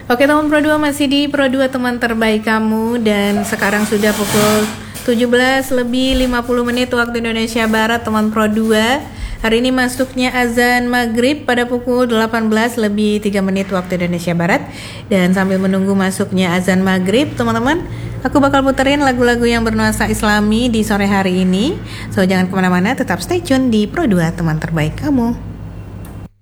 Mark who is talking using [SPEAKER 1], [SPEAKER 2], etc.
[SPEAKER 1] Oke teman Pro 2, masih di Pro 2 teman terbaik kamu. Dan sekarang sudah pukul 17 lebih 50 menit waktu Indonesia Barat teman Pro 2. Hari ini masuknya azan maghrib pada pukul 18 lebih 3 menit waktu Indonesia Barat. Dan sambil menunggu masuknya azan maghrib teman-teman, aku bakal puterin lagu-lagu yang bernuansa islami di sore hari ini. So jangan kemana-mana, tetap stay tune di Pro 2 teman terbaik kamu.